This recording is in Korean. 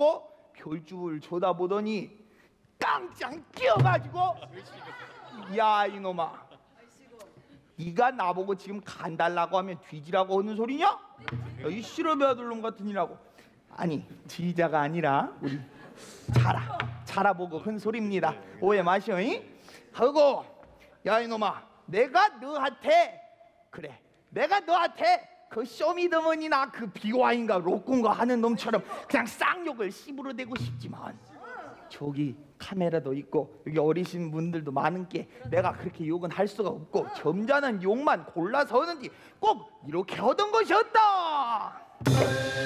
하고 별줄 쳐다보더니 깡짱 끼어가지고 야 이놈아, 네가 나보고 지금 간 달라고 하면 뒤지라고 하는 소리냐? 야, 이 시럽의 아들놈 같은 이라고. 아니 뒤자가 아니라 우리 자라 보고 큰 소리입니다. 오해 마시오. 하고 야 이놈아, 내가 너한테 그 쇼미더머니나 그 비와인가 로콘가 하는 놈처럼 그냥 쌍욕을 씹으로대고 싶지만 저기 카메라도 있고 여기 어리신 분들도 많은 게 내가 그렇게 욕은 할 수가 없고 점잖은 욕만 골라서 하는지 꼭 이렇게 하던 것이었다.